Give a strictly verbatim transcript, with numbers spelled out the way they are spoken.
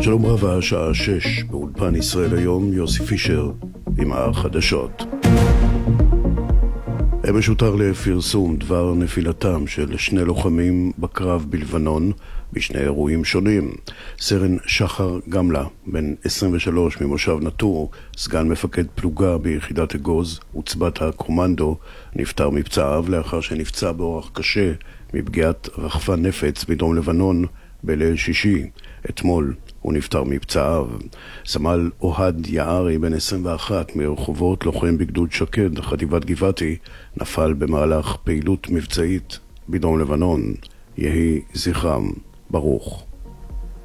שלום רב, השעה שש, באולפן ישראל היום, יוסי פישר עם החדשות. אמש הותר לפרסום דבר נפילתם של שני לוחמים בקרב בלבנון בשני אירועים שונים. סרן שחר גמלה, בן עשרים ושלוש ממושב נטור, סגן מפקד פלוגה ביחידת אגוז, עוצבת הקומנדו, נפטר מפצעיו לאחר שנפצע באורח קשה מפגיעת רחפן נפץ בדרום לבנון בליל שישי. אתמול הוא נפטר מפצעיו. סמל אוהד יערי, בן עשרים ואחת מרחובות, לוחם בגדוד שקד, חטיבת גבעתי, נפל במהלך פעילות מבצעית בדרום לבנון. יהי זכרם ברוך.